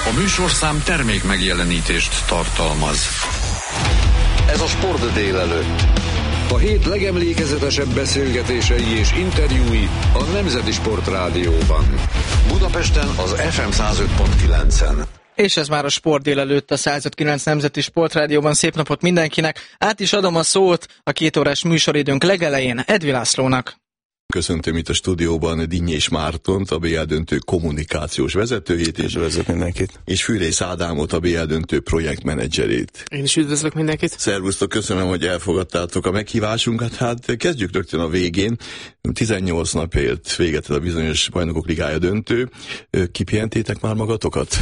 A műsorszám termék megjelenítést tartalmaz. Ez a Sport délelőtt. A hét legemlékezetesebb beszélgetései és interjúi a Nemzeti Sport Rádióban. Budapesten az FM 105.9-en. És ez már a Sport délelőtt a 105.9 Nemzeti Sportrádióban. Szép napot mindenkinek. Át is adom a szót a 2 órás műsoridőnk legelején Edvi Lászlónak. Köszöntöm itt a stúdióban Dinnyés Mártont, a BL Döntő kommunikációs vezetőjét, és Fűrész Ádámot, a BL Döntő projektmenedzserét. Én is üdvözlök mindenkit. Szervusztok, köszönöm, hogy elfogadtátok a meghívásunkat. Hát kezdjük rögtön a végén. 18 napért véget a bizonyos Bajnokok Ligája döntő. Kipihentétek már magatokat?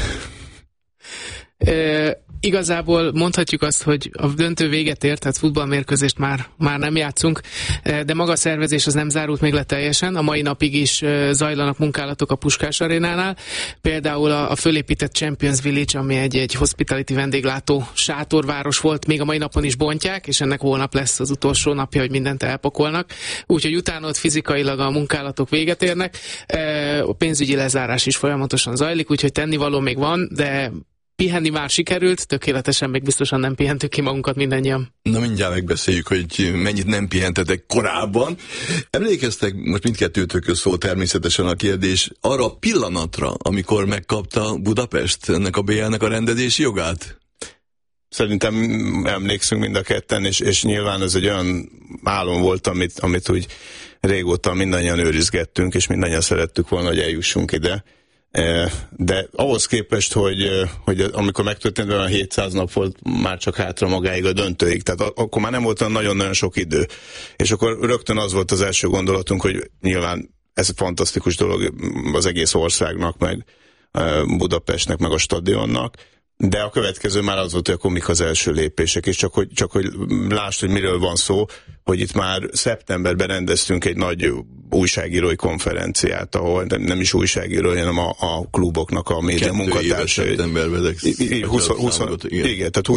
Igazából mondhatjuk azt, hogy a döntő véget ért, tehát futballmérkőzést már nem játszunk, de maga a szervezés az nem zárult még le teljesen. A mai napig is zajlanak munkálatok a Puskás Arénánál. Például a fölépített Champions Village, ami egy hospitality vendéglátó sátorváros volt, még a mai napon is bontják, és ennek holnap lesz az utolsó napja, hogy mindent elpakolnak. Úgyhogy utána ott fizikailag a munkálatok véget érnek. A pénzügyi lezárás is folyamatosan zajlik, úgyhogy tennivaló még van, de pihenni már sikerült, tökéletesen még biztosan nem pihentük ki magunkat mindannyian. Na mindjárt megbeszéljük, hogy mennyit nem pihentetek korábban. Emlékeztek, most mindkettőtökhöz szól természetesen a kérdés, arra a pillanatra, amikor megkapta Budapest ennek a BL-nek a rendezési jogát? Szerintem emlékszünk mind a ketten, és nyilván ez egy olyan álom volt, amit úgy régóta mindannyian őrizgettünk, és mindannyian szerettük volna, hogy eljussunk ide. De ahhoz képest, hogy amikor megtörtént, olyan 700 nap volt már csak hátra magáig a döntőig, tehát akkor már nem volt olyan nagyon-nagyon sok idő. És akkor rögtön az volt az első gondolatunk, hogy nyilván ez fantasztikus dolog az egész országnak, meg Budapestnek, meg a stadionnak, de a következő már az volt, hogy akkor mik az első lépések, és csak hogy lásd, hogy miről van szó, hogy itt már szeptemberben rendeztünk egy nagy újságírói konferenciát, ahol nem is újságírói, hanem a kluboknak a média munkatársai. Igen, tehát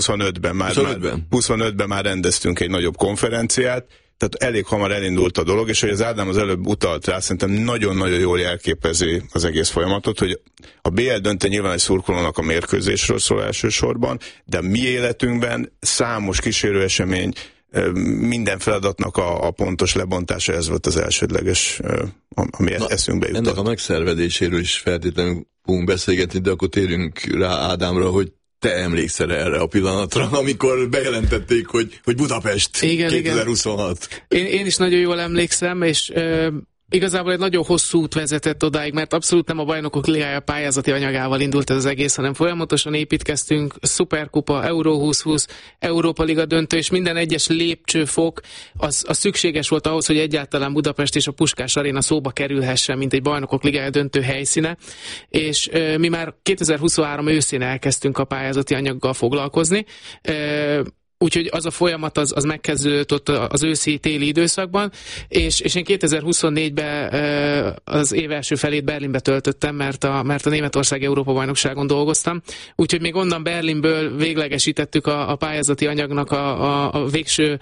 25-ben már rendeztünk egy nagyobb konferenciát, tehát elég hamar elindult a dolog, és hogy az Ádám az előbb utalt rá, szerintem nagyon-nagyon jól jelképezi az egész folyamatot, hogy a BL döntő nyilván egy szurkolónak a mérkőzésről szól elsősorban, de a mi életünkben számos kísérőesemény, minden feladatnak a pontos lebontása, ez volt az elsődleges, ami eszünkbe jutott. Ennek a megszervezéséről is feltétlenül fogunk beszélgetni, de akkor térjünk rá Ádámra, hogy te emlékszel erre a pillanatra, amikor bejelentették, hogy Budapest igen, 2026. Igen. Én is nagyon jól emlékszem, és igazából egy nagyon hosszú út vezetett odáig, mert abszolút nem a Bajnokok Ligája pályázati anyagával indult ez az egész, hanem folyamatosan építkeztünk, Szuperkupa, Euró 2020, Európa Liga döntő, és minden egyes lépcsőfok az szükséges volt ahhoz, hogy egyáltalán Budapest és a Puskás Aréna szóba kerülhessen, mint egy Bajnokok Ligája döntő helyszíne, és mi már 2023 őszén elkezdtünk a pályázati anyaggal foglalkozni, úgyhogy az a folyamat az megkezdődött ott az őszi-téli időszakban, és én 2024-ben az év első felét Berlinbe töltöttem, mert a Németország Európa-bajnokságon dolgoztam. Úgyhogy még onnan Berlinből véglegesítettük a pályázati anyagnak a végső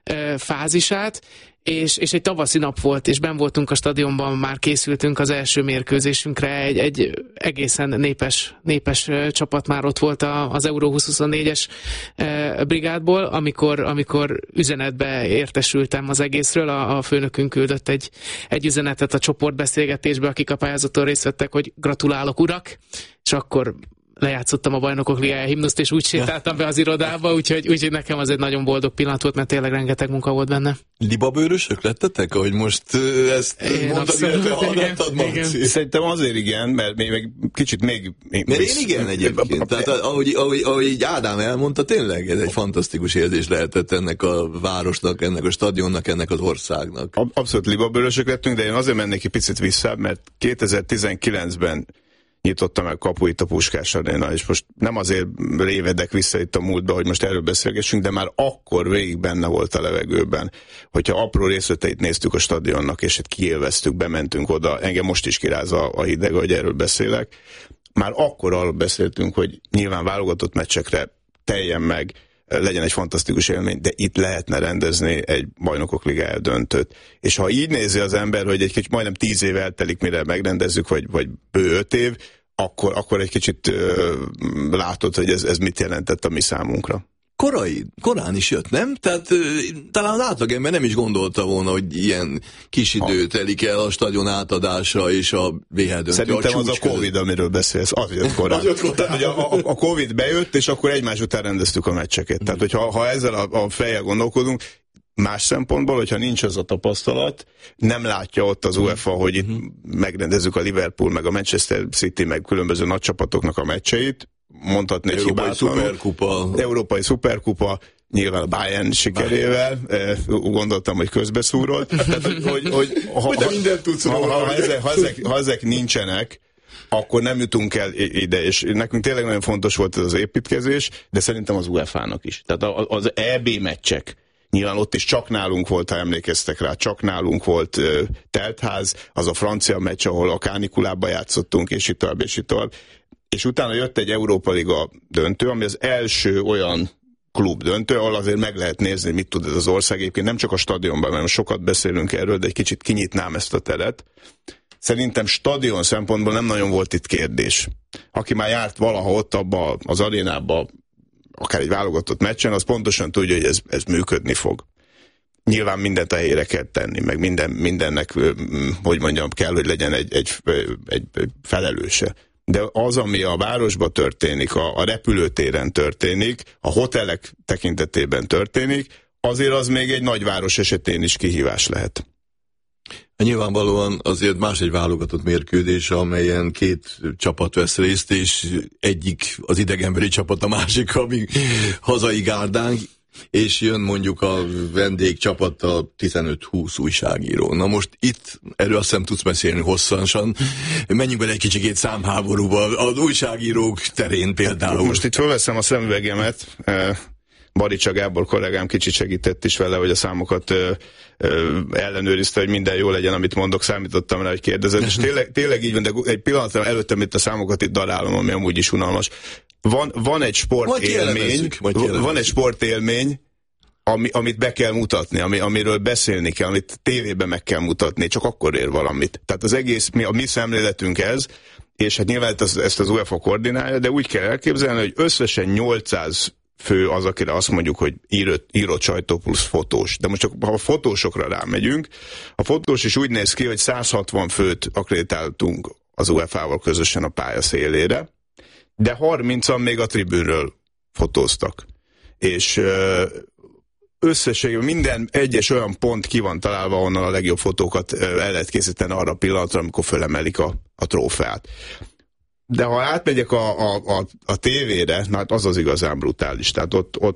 fázisát, és egy tavaszi nap volt, és benn voltunk a stadionban, már készültünk az első mérkőzésünkre, egy egészen népes csapat már ott volt az Euró 2024-es brigádból, amikor üzenetbe értesültem az egészről, a főnökünk küldött egy üzenetet a csoportbeszélgetésbe, akik a pályázaton részt vettek, hogy gratulálok urak, és akkor lejátszottam a Bajnokok Ligája himnuszt, és úgy sétáltam be az irodába, úgyhogy nekem az egy nagyon boldog pillanat volt, mert tényleg rengeteg munka volt benne. Libabőrösök lettetek, ahogy most ezt mondtad, illetve hallgattad, Marci? Szerintem azért igen, mert még kicsit még... Mert én igen egyébként. Tehát ahogy Ádám elmondta, tényleg ez egy fantasztikus érzés lehetett ennek a városnak, ennek a stadionnak, ennek az országnak. Abszolút libabőrösök lettünk, de én azért mennék egy picit vissza, mert 2019-ben nyitotta meg kapuit a Puskás Aréna, és most nem azért révedek vissza itt a múltba, hogy most erről beszélgessünk, de már akkor végig benne volt a levegőben, hogyha apró részleteit néztük a stadionnak, és kiélveztük, bementünk oda, engem most is kiráz a hideg, hogy erről beszélek. Már akkor arról beszéltünk, hogy nyilván válogatott meccsekre teljen meg, legyen egy fantasztikus élmény, de itt lehetne rendezni egy Bajnokok Ligája döntőt. És ha így nézi az ember, hogy egy kicsit majdnem 10 év eltelik, mire megrendezzük, vagy bő 5 év, akkor egy kicsit látod, hogy ez mit jelentett a mi számunkra. Korán is jött, nem? Tehát talán az átlagember nem is gondolta volna, hogy ilyen kis idő telik el a stadion átadása és a VH döntő. Szerintem az a Covid, amiről beszélsz, az jött korán. Tehát, a Covid bejött, és akkor egymás után rendeztük a meccseket. Tehát, hogyha ezzel a fejjel gondolkodunk, más szempontból, hogyha nincs az a tapasztalat, nem látja ott az UEFA, hogy itt megrendezzük a Liverpool, meg a Manchester City, meg különböző nagy csapatoknak a meccseit, mondhatni egy hibátlanul. Európai Szuperkupa, nyilván a Bayern sikerével, gondoltam, hogy közbeszúrolt. Tehát, ha ezek nincsenek, akkor nem jutunk el ide, és nekünk tényleg nagyon fontos volt ez az építkezés, de szerintem az UEFA-nak is. Tehát az EB meccsek, nyilván ott is csak nálunk volt, ha emlékeztek rá, csak nálunk volt teltház, az a francia meccs, ahol a kánikulában játszottunk, és itt tovább, és itt tovább. És utána jött egy Európa Liga döntő, ami az első olyan klub döntő, ahol azért meg lehet nézni, mit tud ez az ország. Egyébként nem csak a stadionban, mert sokat beszélünk erről, de egy kicsit kinyitnám ezt a teret. Szerintem stadion szempontból nem nagyon volt itt kérdés. Aki már járt valaha ott abba az arénába, akár egy válogatott meccsen, az pontosan tudja, hogy ez működni fog. Nyilván mindent a helyére kell tenni, meg mindennek, hogy mondjam, kell, hogy legyen egy felelőse. De az, ami a városban történik, a repülőtéren történik, a hotelek tekintetében történik, azért az még egy nagyváros esetén is kihívás lehet. Nyilvánvalóan azért más egy válogatott mérkőzés, amelyen két csapat vesz részt, és egyik az idegenbeli csapat, a másik, ami hazai gárdánk, és jön mondjuk a vendégcsapattal 15-20 újságíró. Na most itt, erről azt hiszem tudsz beszélni hosszansan, menjünk bele egy kicsikét számháborúba, az újságírók terén például. Most itt fölveszem a szemüvegemet, Baricsa Gábor kollégám kicsit segített is vele, hogy a számokat ellenőrizte, hogy minden jó legyen, amit mondok, számítottam rá, hogy kérdezed, és tényleg így van, de egy pillanatra előttem itt a számokat itt darálom, ami amúgy is unalmas. Van egy sportélmény, amit be kell mutatni, amiről beszélni kell, amit tévében meg kell mutatni, csak akkor ér valamit. Tehát az egész, a mi szemléletünk ez, és hát nyilván ezt az UEFA koordinálja, de úgy kell elképzelni, hogy összesen 800 fő az, akire azt mondjuk, hogy írott sajtó plusz fotós. De most csak ha a fotósokra rámegyünk, a fotós is úgy néz ki, hogy 160 főt akreditáltunk az UEFA-val közösen a pálya szélére, de 30-an még a tribűnről fotóztak. És összességében minden egyes olyan pont ki van találva, onnan a legjobb fotókat el lehet készíteni arra a pillanatra, amikor fölemelik a trófeát. De ha átmegyek a tévére, hát az igazán brutális. Tehát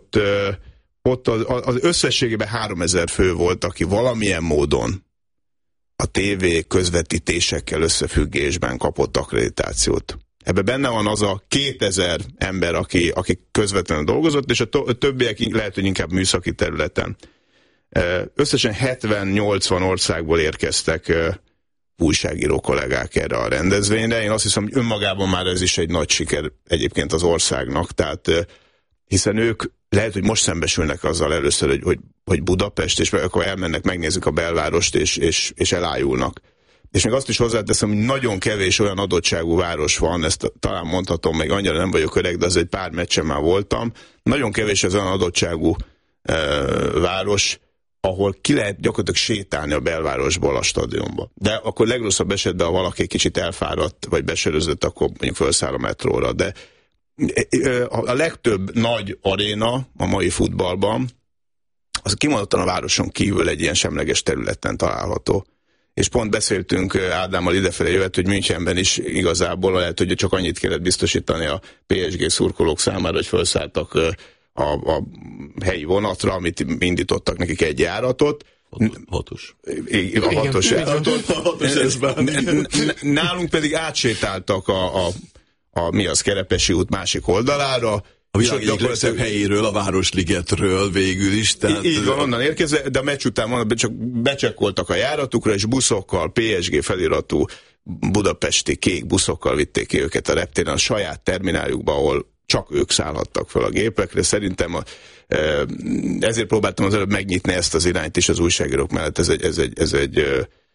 ott az összességében 3000 fő volt, aki valamilyen módon a tévé közvetítésekkel összefüggésben kapott akkreditációt. Ebben benne van az a 2000 ember, aki közvetlenül dolgozott, és a többiek lehet, hogy inkább műszaki területen. Összesen 70-80 országból érkeztek újságíró kollégák erre a rendezvényre. Én azt hiszem, hogy önmagában már ez is egy nagy siker egyébként az országnak, tehát hiszen ők lehet, hogy most szembesülnek azzal először, hogy Budapest, és akkor elmennek, megnézik a belvárost, és elájulnak. És még azt is hozzáteszem, hogy nagyon kevés olyan adottságú város van, ezt talán mondhatom, még annyira nem vagyok öreg, de az egy pár meccsen már voltam. Nagyon kevés az olyan adottságú város, ahol ki lehet gyakorlatilag sétálni a belvárosból a stadionba. De akkor legrosszabb esetben, ha valaki kicsit elfáradt, vagy besörözött, akkor mondjuk felszáll a metróra. De a legtöbb nagy aréna a mai futballban, az kimondottan a városon kívül egy ilyen semleges területen található. És pont beszéltünk Ádámmal idefelé jövet, hogy Münchenben is igazából lehet, hogy csak annyit kellett biztosítani a PSG szurkolók számára, hogy felszálltak a helyi vonatra, amit indítottak nekik egy járatot. Hatos. Igen, a hatos járatot. Nálunk pedig átsétáltak mi az Kerepesi út másik oldalára. A világ egyik legszebb helyéről, a Városligetről végül is. Tehát... Így van, onnan érkezve, de a meccs után csak becsekkoltak a járatukra, és buszokkal, PSG feliratú budapesti kék buszokkal vitték ki őket a reptéren a saját termináljukba, ahol csak ők szállhattak fel a gépekre. Szerintem ezért próbáltam az előbb megnyitni ezt az irányt is az újságírók mellett. Ez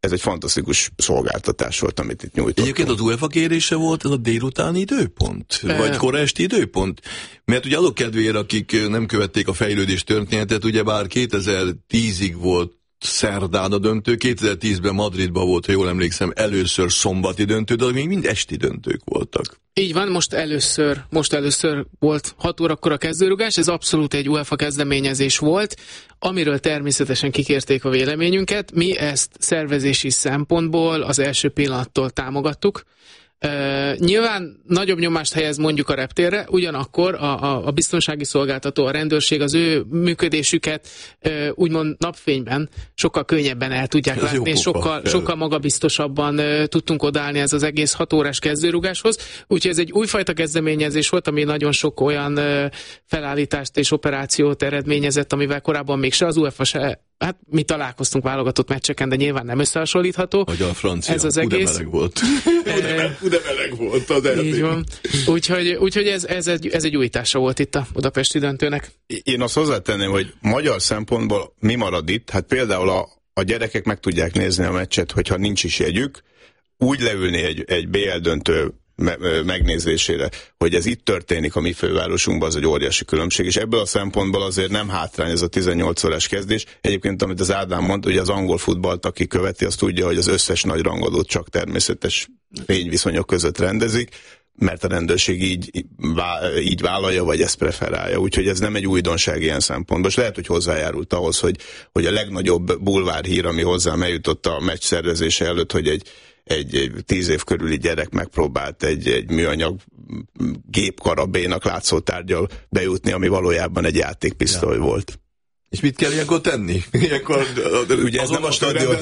ez egy fantasztikus szolgáltatás volt, amit itt nyújtottunk. Egyébként az UEFA kérése volt ez a délutáni időpont? Vagy kora esti időpont? Mert ugye azok kedvéért, akik nem követték a fejlődés történetet, ugyebár 2010-ig volt szerdán a döntő, 2010-ben Madridban volt, ha jól emlékszem, először szombati döntő, de még mind esti döntők voltak. Így van, most először volt 6 órakor a kezdőrugás, ez abszolút egy UEFA kezdeményezés volt, amiről természetesen kikérték a véleményünket. Mi ezt szervezési szempontból az első pillanattól támogattuk. Nyilván nagyobb nyomást helyez mondjuk a reptérre, ugyanakkor a biztonsági szolgáltató, a rendőrség az ő működésüket úgymond napfényben sokkal könnyebben el tudják látni, és sokkal magabiztosabban tudtunk odaállni ez az egész 6 órás kezdőrugáshoz. Úgyhogy ez egy újfajta kezdeményezés volt, ami nagyon sok olyan felállítást és operációt eredményezett, amivel korábban még se az UEFA se. Hát mi találkoztunk válogatott meccseken, de nyilván nem összehasonlítható. Vagy a francia, ez az egész. Meleg volt. Meleg volt az erdély. Így van. Úgyhogy ez egy újítása volt itt a budapesti döntőnek. Én azt hozzátenném, hogy magyar szempontból mi marad itt? Hát például a gyerekek meg tudják nézni a meccset, hogyha nincs is jegyük, úgy leülni egy BL döntő megnézésére, hogy ez itt történik a mi fővárosunkban, az egy óriási különbség, és ebből a szempontból azért nem hátrány ez a 18 órás kezdés. Egyébként, amit az Ádám mondta, hogy az angol futballt, aki követi, az tudja, hogy az összes nagy rangadót csak természetes fényviszonyok között rendezik, mert a rendőrség így vállalja, vagy ezt preferálja. Úgyhogy ez nem egy újdonság ilyen szempontból. És lehet, hogy hozzájárult ahhoz, hogy a legnagyobb bulvárhír, ami hozzám eljutott a meccs szervezése előtt, hogy egy 10 év körüli gyerek megpróbált egy műanyag gépkarabénak látszó tárgyal bejutni, ami valójában egy játékpisztoly volt. És mit kell ilyenkor tenni? Ilyenkor ugye ez nem a stadion,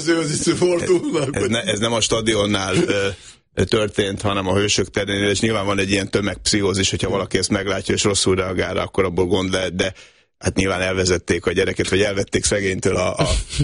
ez nem a stadionnál történt, hanem a Hősök terénél, és nyilván van egy ilyen tömegpszichózis, hogyha valaki ezt meglátja és rosszul reagál, akkor abból gond lehet, de hát nyilván elvezették a gyereket, vagy elvették szegénytől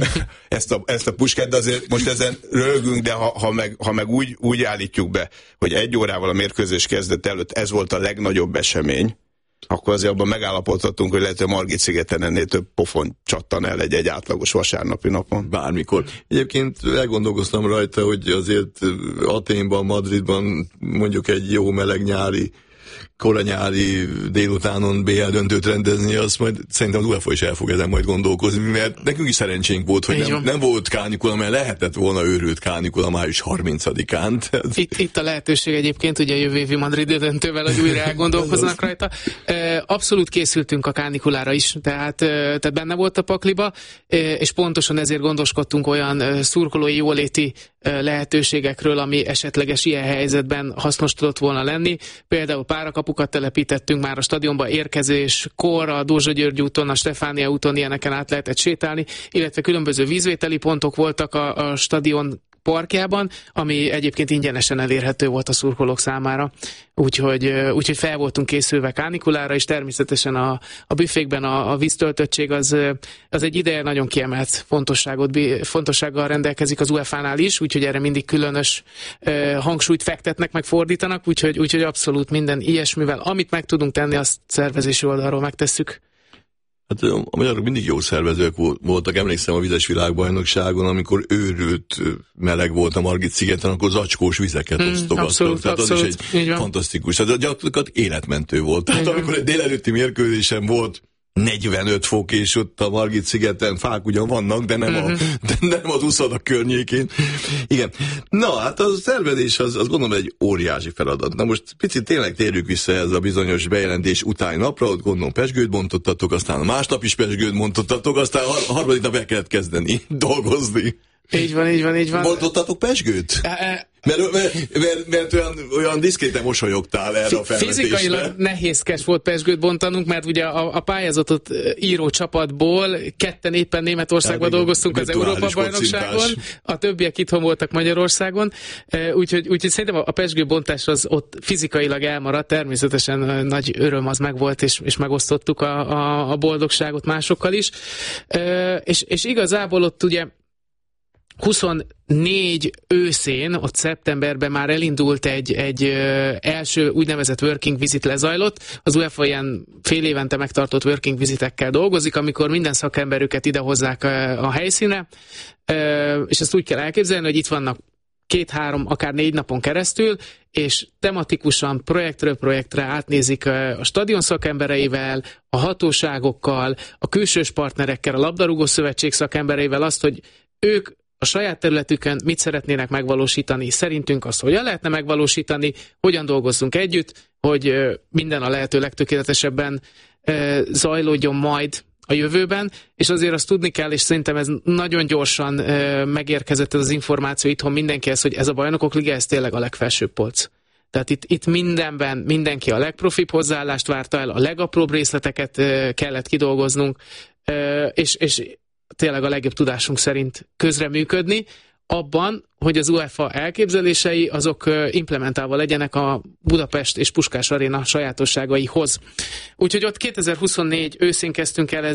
ezt a puskát, de azért most ezen röhögünk, de ha meg úgy állítjuk be, hogy 1 órával a mérkőzés kezdet előtt ez volt a legnagyobb esemény, akkor azért abban megállapodhatunk, hogy lehet, hogy Margit-szigeten ennél több pofon csattan el egy átlagos vasárnapi napon. Bármikor. Egyébként elgondolkoztam rajta, hogy azért Athénban, Madridban mondjuk egy jó meleg nyári, koranyári délutánon BL döntőt rendezni, azt majd szerintem az UEFA is el fog ezen majd gondolkozni, mert nekünk is szerencsénk volt, hogy nem volt kánikula, mert lehetett volna őrült kánikula május 30-án. Itt a lehetőség egyébként, ugye a jövő évi madridi döntővel, hogy újra elgondolkoznak rajta. Abszolút készültünk a kánikulára is, tehát benne volt a pakliba, és pontosan ezért gondoskodtunk olyan szurkolói jóléti lehetőségekről, ami esetleges ilyen helyzetben hasznos tudott volna lenni. Például párakapukat telepítettünk már a stadionba érkezéskor, a Dózsa György úton, a Stefánia úton ilyeneken át lehetett sétálni, illetve különböző vízvételi pontok voltak a stadion parkjában, ami egyébként ingyenesen elérhető volt a szurkolók számára. Úgyhogy fel voltunk készülve kánikulára, és természetesen a büfékben a víztöltöttség az egy ideje nagyon kiemelt fontossággal rendelkezik az UEFA-nál is, úgyhogy erre mindig különös hangsúlyt fektetnek, meg fordítanak, úgyhogy abszolút minden ilyesmivel, amit meg tudunk tenni, azt szervezési oldalról megtesszük. Hát a magyarok mindig jó szervezők voltak, emlékszem a vizes világbajnokságon, amikor őrült meleg volt a Margit-szigeten, akkor zacskós vizeket osztogattak. Tehát az is egy fantasztikus. Tehát gyakorlatilag életmentő volt. Tehát amikor egy délelőtti mérkőzésen volt 45 fok, és ott a Margit-szigeten fák ugyan vannak, de nem az uszadak környékén. Igen. Na, hát a szervezés az gondolom egy óriási feladat. Na most picit tényleg térjük vissza ez a bizonyos bejelentés utáni napra, ott gondolom pezsgőt bontottatok, aztán a másnap is pezsgőt bontottatok, aztán a harmadik nap el kellett kezdeni dolgozni. Így van. Bontottatok pezsgőt? Mert olyan diszkréten mosolyogtál erre a felvetésre. Fizikailag nehézkes volt pezsgőt bontanunk, mert ugye a pályázatot író csapatból ketten éppen Németországban dolgoztunk az Európa-bajnokságon, a többiek itthon voltak Magyarországon, úgyhogy szerintem a pezsgőbontás az ott fizikailag elmaradt, természetesen nagy öröm az megvolt, és megosztottuk a boldogságot másokkal is. És igazából ott ugye 24 őszén, ott szeptemberben már elindult egy első úgynevezett working visit lezajlott. Az UEFA ilyen fél évente megtartott working visitekkel dolgozik, amikor minden szakemberüket idehozzák a helyszínre, és ezt úgy kell elképzelni, hogy itt vannak 2-3, akár 4 napon keresztül, és tematikusan projektről projektre átnézik a stadion szakembereivel, a hatóságokkal, a külsős partnerekkel, a labdarúgó szövetség szakembereivel azt, hogy ők a saját területükön mit szeretnének megvalósítani, szerintünk azt hogyan lehetne megvalósítani, hogyan dolgozzunk együtt, hogy minden a lehető legtökéletesebben zajlódjon majd a jövőben, és azért azt tudni kell, és szerintem ez nagyon gyorsan megérkezett ez az információ itthon mindenkihez, hogy ez a Bajnokok Liga, ez tényleg a legfelsőbb polc. Tehát itt mindenben mindenki a legprofibb hozzáállást várta el, a legapróbb részleteket kellett kidolgoznunk, és tényleg a legjobb tudásunk szerint közreműködni abban, hogy az UEFA elképzelései azok implementálva legyenek a Budapest és Puskás Aréna sajátosságaihoz. Úgyhogy ott 2024 őszén kezdtünk el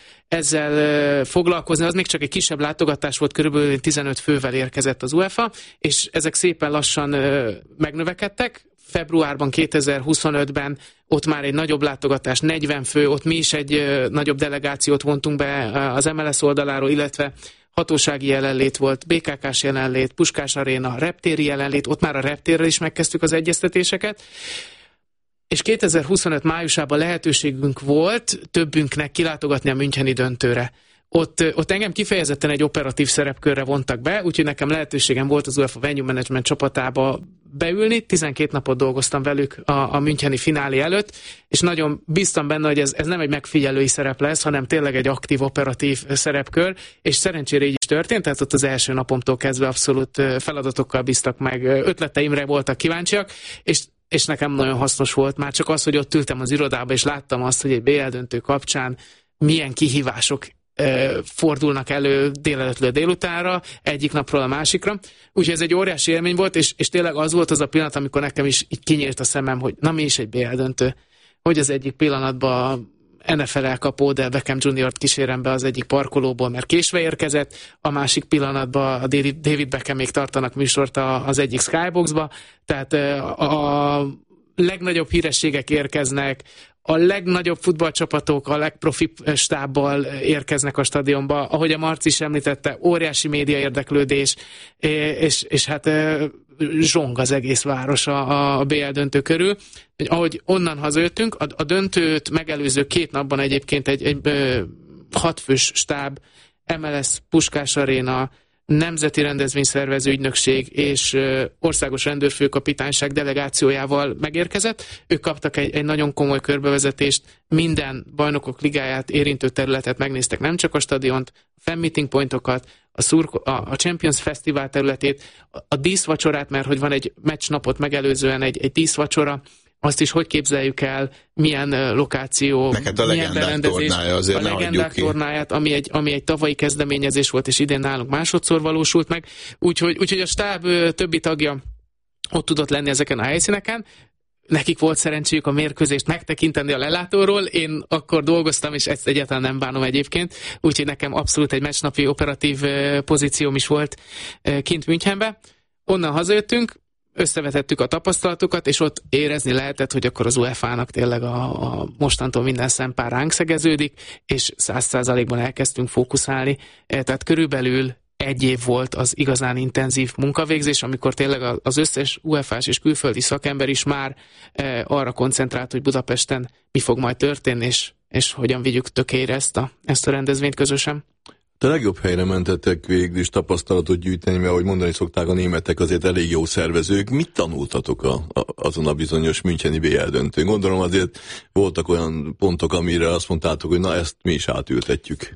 ezzel foglalkozni, az még csak egy kisebb látogatás volt, körülbelül 15 fővel érkezett az UEFA, és ezek szépen lassan megnövekedtek. Februárban 2025-ben ott már egy nagyobb látogatás, 40 fő, ott mi is egy nagyobb delegációt vontunk be az MLS oldaláról, illetve hatósági jelenlét volt, BKK-s jelenlét, Puskás Aréna, reptéri jelenlét, ott már a reptérrel is megkezdtük az egyeztetéseket, és 2025 májusában lehetőségünk volt többünknek kilátogatni a müncheni döntőre. Ott engem kifejezetten egy operatív szerepkörre vontak be, úgyhogy nekem lehetőségem volt az UEFA Venue Management csapatába beülni, 12 napot dolgoztam velük a müncheni finálé előtt, és nagyon bíztam benne, hogy ez nem egy megfigyelői szerep lesz, hanem tényleg egy aktív, operatív szerepkör, és szerencsére így is történt, tehát ott az első napomtól kezdve abszolút feladatokkal bíztak meg, ötleteimre voltak kíváncsiak, és nekem nagyon hasznos volt már csak az, hogy ott ültem az irodába, és láttam azt, hogy egy BL döntő kapcsán milyen kihívások fordulnak elő délelőttről délutánra, egyik napról a másikra. Úgyhogy ez egy óriási élmény volt, és tényleg az volt az a pillanat, amikor nekem is így kinyílt a szemem, hogy na mi is egy BL döntő. Hogy az egyik pillanatban NFL elkapó, de Beckham Jr.-t kísérem be az egyik parkolóból, mert késve érkezett, a másik pillanatban a David Beckham még tartanak műsort az egyik Skyboxba, tehát a legnagyobb hírességek érkeznek, a legnagyobb futballcsapatok, a legprofibb stábbal érkeznek a stadionba. Ahogy a Marci is említette, óriási média érdeklődés, és hát zsong az egész város a BL döntő körül. Ahogy onnan hazajöttünk, a döntőt megelőző 2 napban egyébként egy 6 fős stáb, MLS, Puskás Aréna, Nemzeti Rendezvényszervező Ügynökség és Országos Rendőrfőkapitányság delegációjával megérkezett. Ők kaptak egy nagyon komoly körbevezetést, minden Bajnokok Ligáját érintő területet megnéztek, nem csak a stadiont, a fan meeting pointokat, a Champions Fesztivál területét, a díszvacsorát, mert hogy van egy meccsnapot megelőzően egy díszvacsora, azt is hogy képzeljük el, milyen lokáció, neked a milyen berendezés, tornája, azért a legendák tornáját, ami egy tavalyi kezdeményezés volt, és idén nálunk másodszor valósult meg. Úgyhogy a stáb többi tagja ott tudott lenni ezeken a helyszíneken. Nekik volt szerencséjük a mérkőzést megtekinteni a lelátóról, én akkor dolgoztam, és ezt egyáltalán nem bánom egyébként, úgyhogy nekem abszolút egy meccsnapi operatív pozícióm is volt kint Münchenbe. Onnan hazajöttünk, összevetettük a tapasztalatokat, és ott érezni lehetett, hogy akkor az UEFA-nak tényleg a mostantól minden szempár ránk szegeződik, és 100%-ban elkezdtünk fókuszálni. Tehát körülbelül 1 év volt az igazán intenzív munkavégzés, amikor tényleg az összes UEFA-s és külföldi szakember is már arra koncentrált, hogy Budapesten mi fog majd történni, és hogyan vigyük tökére ezt a rendezvényt közösen. De legjobb helyre mentettek végül is tapasztalatot gyűjteni, mert ahogy mondani szokták, a németek azért elég jó szervezők. Mit tanultatok azon a bizonyos müncheni BL döntőn? Gondolom azért voltak olyan pontok, amire azt mondtátok, hogy na ezt mi is átültetjük.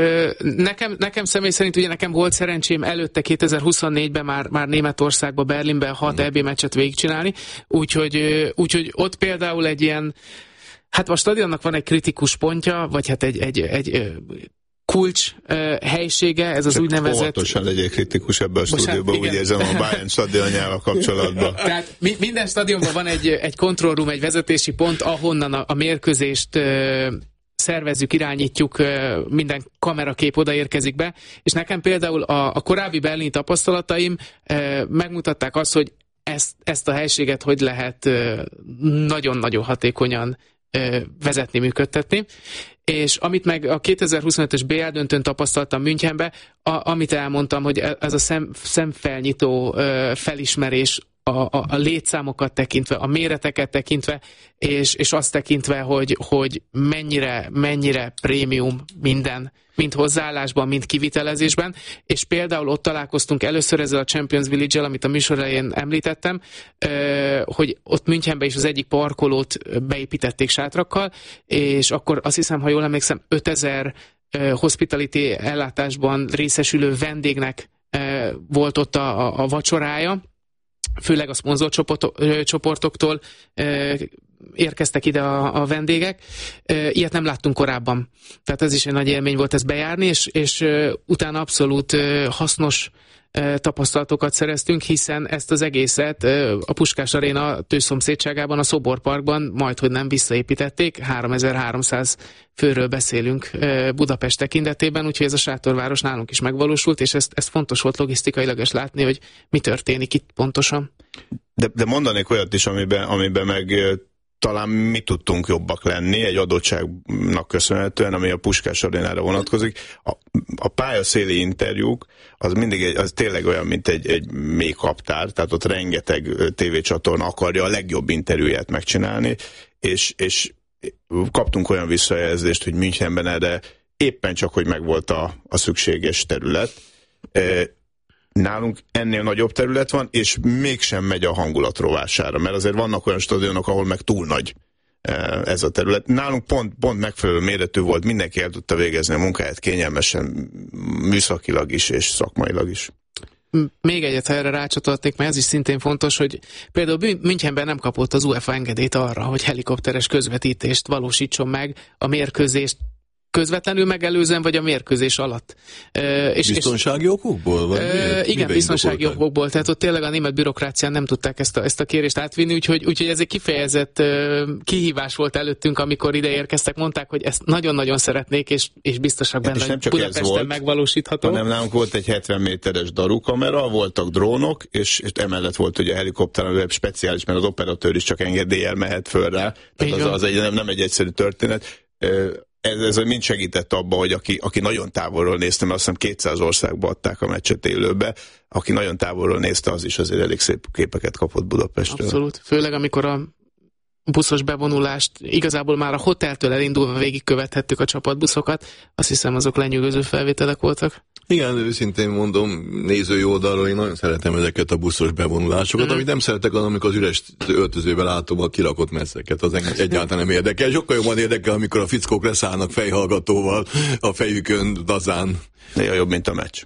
Nekem személy szerint ugye nekem volt szerencsém előtte 2024-ben már Németországban, Berlinben 6 EB meccset végigcsinálni, úgyhogy ott például egy ilyen, hát a stadionnak van egy kritikus pontja, vagy hát egy kulcs helysége, ez az úgynevezett... Óvatosan legyél kritikus ebben a stúdióban, úgy érzem a Bayern stadionjával kapcsolatban. Tehát minden stadionban van egy control room, egy vezetési pont, ahonnan a mérkőzést szervezzük, irányítjuk, minden kamerakép odaérkezik be, és nekem például a korábbi berlini tapasztalataim megmutatták azt, hogy ezt a helységet hogy lehet nagyon-nagyon hatékonyan vezetni, működtetni. És amit meg a 2025-ös BL döntőn tapasztaltam Münchenbe, amit elmondtam, hogy ez a szemfelnyitó felismerés a létszámokat tekintve, a méreteket tekintve, és azt tekintve, hogy mennyire prémium minden, mind hozzáállásban, mind kivitelezésben, és például ott találkoztunk először ezzel a Champions Village-el, amit a műsor elején említettem, hogy ott Münchenben is az egyik parkolót beépítették sátrakkal, és akkor azt hiszem, ha jól emlékszem, 5000 hospitality ellátásban részesülő vendégnek volt ott a vacsorája, főleg a szponzorcsoportoktól érkeztek ide a vendégek. Ilyet nem láttunk korábban. Tehát ez is egy nagy élmény volt ezt bejárni, és utána abszolút hasznos tapasztalatokat szereztünk, hiszen ezt az egészet a Puskás Aréna tőszomszédságában, a Szoborparkban majdhogy nem visszaépítették. 3300 főről beszélünk Budapest tekintetében, úgyhogy ez a sátorváros nálunk is megvalósult, és ezt fontos volt logisztikailag is látni, hogy mi történik itt pontosan. De mondanék olyat is, amiben meg talán mi tudtunk jobbak lenni egy adottságnak köszönhetően, ami a Puskás Arénára vonatkozik. A pályaszéli interjúk az mindig az tényleg olyan, mint egy make-up-tár, tehát ott rengeteg tévécsatorna akarja a legjobb interjúját megcsinálni, és kaptunk olyan visszajelzést, hogy Münchenben erre éppen csak, hogy megvolt a szükséges terület. Nálunk ennél nagyobb terület van, és mégsem megy a hangulat rovására, mert azért vannak olyan stadionok, ahol meg túl nagy ez a terület. Nálunk pont megfelelő méretű volt, mindenki el tudta végezni a munkáját kényelmesen, műszakilag is, és szakmailag is. Még egyet, ha erre rácsatolnék, mert ez is szintén fontos, hogy például Münchenben nem kapott az UEFA engedélyt arra, hogy helikopteres közvetítést valósítson meg a mérkőzést közvetlenül megelőzően, vagy a mérkőzés alatt. Biztonsági okokból? Igen, biztonsági okokból. Tehát ott tényleg a német bürokrácián nem tudták ezt a kérést átvinni, úgyhogy ez egy kifejezett kihívás volt előttünk, amikor ide érkeztek, mondták, hogy ezt nagyon-nagyon szeretnék, és biztosak benne, hogy Budapesten megvalósítható. Hanem nálunk volt egy 70 méteres darukamera, voltak drónok, és emellett volt ugye a helikopter, ami speciális, mert az operatőr is csak engedéllyel mehet föl rá. Tehát az nem egy egyszerű történet. Ez mind segített abba, hogy aki nagyon távolról nézte, mert azt hiszem 200 országba adták a meccset élőbe, aki nagyon távolról nézte, az is azért elég szép képeket kapott Budapestről. Abszolút. Főleg amikor a buszos bevonulást igazából már a hoteltől elindulva végigkövethettük a csapatbuszokat, azt hiszem azok lenyűgöző felvételek voltak. Igen, őszintén mondom, nézői oldalról én nagyon szeretem ezeket a buszos bevonulásokat, amit nem szeretek, amikor az üres öltözőben látom a kirakott messzeket, az engem egyáltalán nem érdekel. Sokkal jobban érdekel, amikor a fickók leszállnak fejhallgatóval a fejükön dazán. Néha jobb, mint a meccs.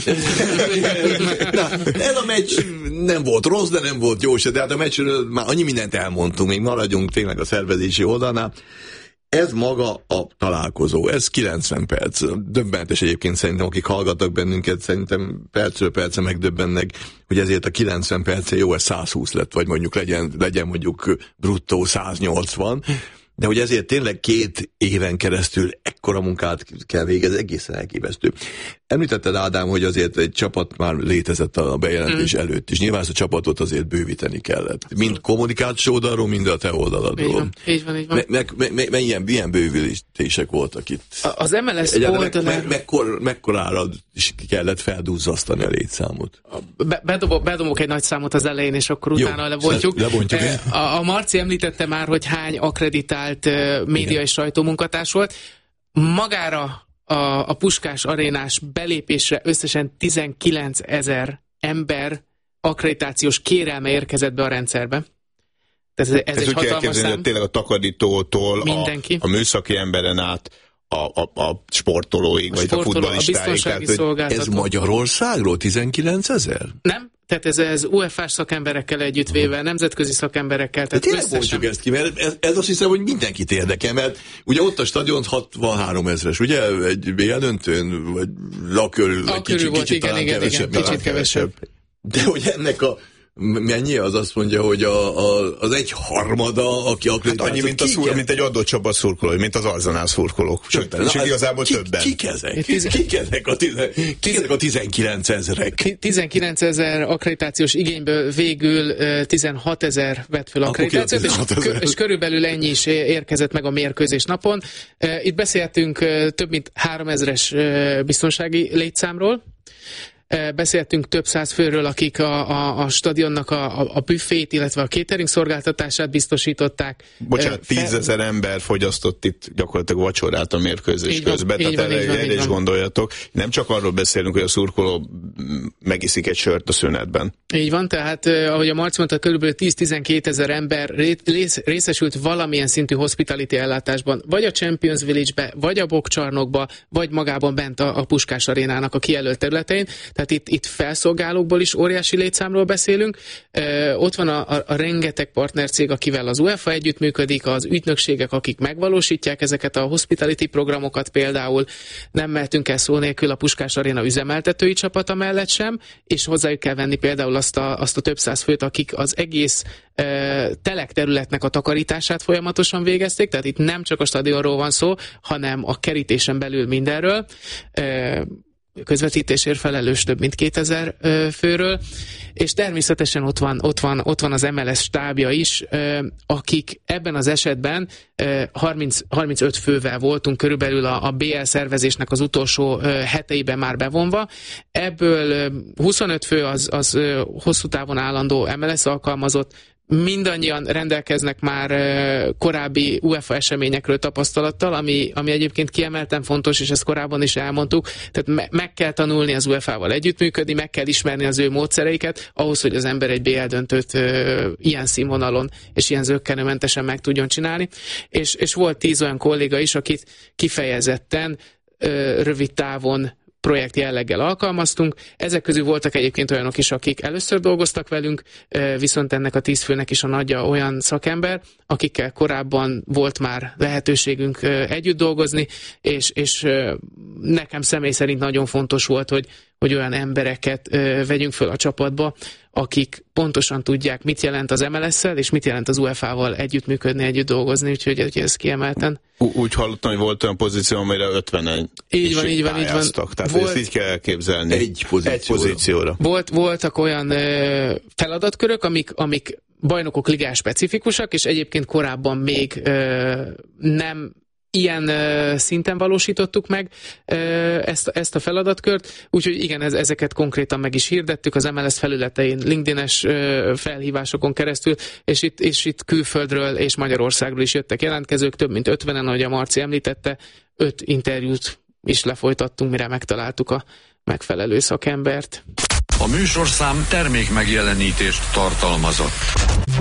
Na, ez a meccs nem volt rossz, de nem volt jó se, de hát a meccsről már annyi mindent elmondtunk, még maradjunk tényleg a szervezési oldalnál. Ez maga a találkozó, ez 90 perc. Döbbenetes egyébként szerintem, akik hallgatnak bennünket, szerintem percről percre megdöbbennek, hogy ezért a 90 percen jó, ez 120 lett, vagy mondjuk legyen mondjuk bruttó 180, de hogy ezért tényleg 2 éven keresztül ekkora munkát kell végezni, egészen elképesztő. Említetted, Ádám, hogy azért egy csapat már létezett a bejelentés előtt is. Nyilván ezt a csapatot azért bővíteni kellett. Mind kommunikáció oldalról, mind a te oldaladról. Így van. Milyen bővítések voltak itt? Az MLS oldalán... Mekkorára is kellett feldúzzasztani a létszámot? Bedobok egy nagy számot az elején, és akkor utána lebontjuk. A Marci említette már, hogy hány akkreditált média és sajtómunkatárs volt. Magára a Puskás Arénás belépésre összesen 19 000 ember akkreditációs kérelme érkezett be a rendszerbe. Tehát ez egy hatalmas szám. Tényleg a takarítótól a műszaki emberen át a sportolóig, vagy a futballistáig. Ez Magyarországról 19 000? Nem. Tehát ez UEFA-s szakemberekkel együttvéve, nemzetközi szakemberekkel. Tehát tényleg mondjuk ezt ki, mert ez azt hiszem, hogy mindenkit érdekel, mert ugye ott a stadion 63 000-es, ugye egy BL döntőn, vagy lakörül, kicsit kevesebb. De hogy ennek a Mennyi? Az azt mondja, hogy az 1/3, aki akkreditációt... Hát annyi, mint egy adott csapat szurkolói, mint az Arsenal szurkolók. Sőt, igazából többen. Kik ezek a 19 ezerek? 19 000 akkreditációs igényből végül 16 000 vett föl akkreditációt, és körülbelül ennyi is érkezett meg a mérkőzés napon. Itt beszéltünk több mint 3000-es biztonsági létszámról. Beszéltünk több száz főről, akik a stadionnak a büfét, illetve a catering szolgáltatását biztosították. Bocsánat, 10 000 ember fogyasztott itt gyakorlatilag vacsorát a mérkőzés közben, tehát erre is gondoljatok. Nem csak arról beszélünk, hogy a szurkoló megiszik egy sört a szünetben. Így van, tehát ahogy a Marci mondta, kb. 10-12 000 ember részesült valamilyen szintű hospitality ellátásban, vagy a Champions Village-be, vagy a Bokcsarnokba, vagy magában bent a Puskás Arénának a kijelölt területein. Tehát itt felszolgálókból is óriási létszámról beszélünk. Ott van a rengeteg partnercég, akivel az UEFA együttműködik, az ügynökségek, akik megvalósítják ezeket a hospitality programokat például. Nem mehetünk el szó nélkül a Puskás Aréna üzemeltetői csapata mellett sem, és hozzájuk kell venni például azt a több száz főt, akik az egész telek területnek a takarítását folyamatosan végezték, tehát itt nem csak a stadionról van szó, hanem a kerítésen belül mindenről. Közvetítésért felelős több mint 2000 főről, és természetesen ott van az MLS stábja is, akik ebben az esetben 35 fővel voltunk körülbelül a BL szervezésnek az utolsó heteiben már bevonva. Ebből 25 fő az hosszú távon állandó MLS alkalmazott, mindannyian rendelkeznek már korábbi UEFA eseményekről tapasztalattal, ami egyébként kiemelten fontos, és ezt korábban is elmondtuk. Tehát meg kell tanulni az UEFA-val együttműködni, meg kell ismerni az ő módszereiket, ahhoz, hogy az ember egy BL döntőt ilyen színvonalon és ilyen zökkenőmentesen meg tudjon csinálni. És volt 10 olyan kolléga is, akit kifejezetten rövid távon projekt jelleggel alkalmaztunk. Ezek közül voltak egyébként olyanok is, akik először dolgoztak velünk, viszont ennek a 10 főnek is a nagyja olyan szakember, akikkel korábban volt már lehetőségünk együtt dolgozni, és nekem személy szerint nagyon fontos volt, hogy olyan embereket vegyünk föl a csapatba, akik pontosan tudják, mit jelent az MLS-szel, és mit jelent az UEFA-val együttműködni, együtt dolgozni, úgyhogy ez kiemelten. Úgy hallottam, hogy volt olyan pozíció, amire 50-en így van. Tehát ezt így kell elképzelni. Egy pozícióra. Voltak olyan feladatkörök, amik bajnokok ligás specifikusak, és egyébként korábban még nem ilyen szinten valósítottuk meg ezt a feladatkört, úgyhogy igen, ezeket konkrétan meg is hirdettük az MLS felületein, LinkedIn-es felhívásokon keresztül, és itt külföldről és Magyarországról is jöttek jelentkezők, több mint 50-en, ahogy a Marci említette, 5 interjút is lefolytattunk, mire megtaláltuk a megfelelő szakembert. A műsorszám termék megjelenítést tartalmazott.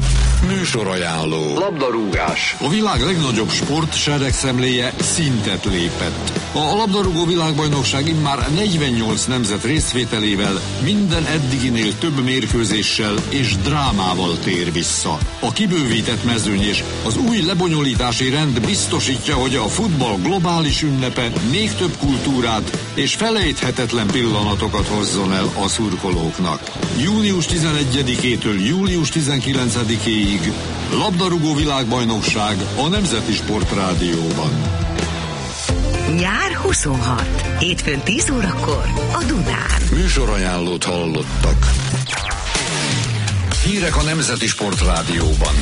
Műsorajánló. Labdarúgás. A világ legnagyobb sport seregszemléje szintet lépett. A labdarúgó világbajnokság immár 48 nemzet részvételével minden eddiginél több mérkőzéssel és drámával tér vissza. A kibővített mezőny és az új lebonyolítási rend biztosítja, hogy a futball globális ünnepe még több kultúrát és felejthetetlen pillanatokat hozzon el a szurkolóknak. Június 11-től július 19-ig labdarúgó világbajnokság a Nemzeti Sportrádióban. Nyár 26. Hétfőn 10 órakor a Dunán. Műsorajánlót hallottak. Hírek a Nemzeti Sportrádióban.